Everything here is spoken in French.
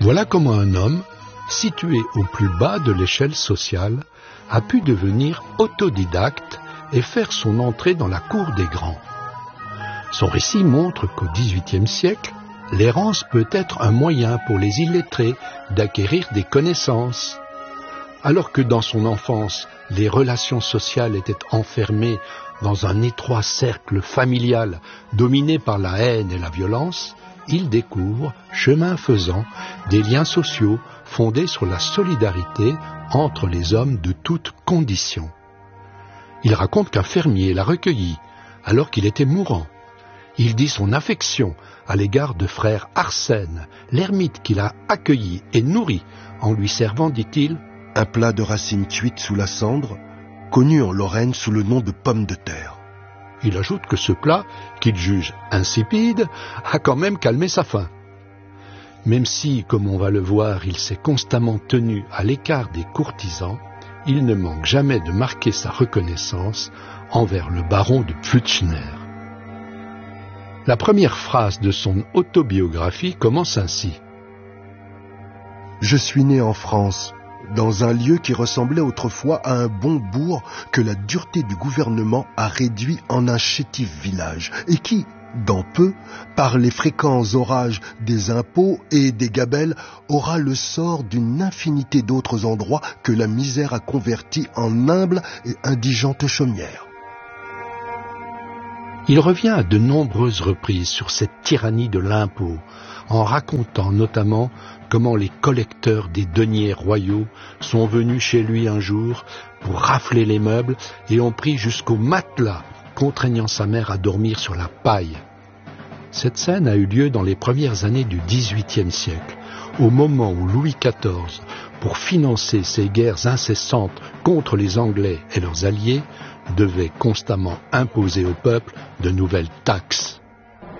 Voilà comment un homme, situé au plus bas de l'échelle sociale, a pu devenir autodidacte et faire son entrée dans la cour des grands. Son récit montre qu'au XVIIIe siècle, l'errance peut être un moyen pour les illettrés d'acquérir des connaissances. Alors que dans son enfance, les relations sociales étaient enfermées dans un étroit cercle familial dominé par la haine et la violence, il découvre, chemin faisant, des liens sociaux fondés sur la solidarité entre les hommes de toutes conditions. Il raconte qu'un fermier l'a recueilli alors qu'il était mourant. Il dit son affection à l'égard de frère Arsène, l'ermite qu'il a accueilli et nourri en lui servant, dit-il, un plat de racines cuites sous la cendre, connu en Lorraine sous le nom de pommes de terre. Il ajoute que ce plat, qu'il juge insipide, a quand même calmé sa faim. Même si, comme on va le voir, il s'est constamment tenu à l'écart des courtisans, il ne manque jamais de marquer sa reconnaissance envers le baron de Pflützschner. La première phrase de son autobiographie commence ainsi. « Je suis né en France, dans un lieu qui ressemblait autrefois à un bon bourg que la dureté du gouvernement a réduit en un chétif village, et qui, dans peu, par les fréquents orages des impôts et des gabelles, aura le sort d'une infinité d'autres endroits que la misère a convertis en humbles et indigentes chaumières. » Il revient à de nombreuses reprises sur cette tyrannie de l'impôt, en racontant notamment comment les collecteurs des deniers royaux sont venus chez lui un jour pour rafler les meubles et ont pris jusqu'au matelas, contraignant sa mère à dormir sur la paille. Cette scène a eu lieu dans les premières années du XVIIIe siècle, au moment où Louis XIV, pour financer ses guerres incessantes contre les Anglais et leurs alliés, devait constamment imposer au peuple de nouvelles taxes.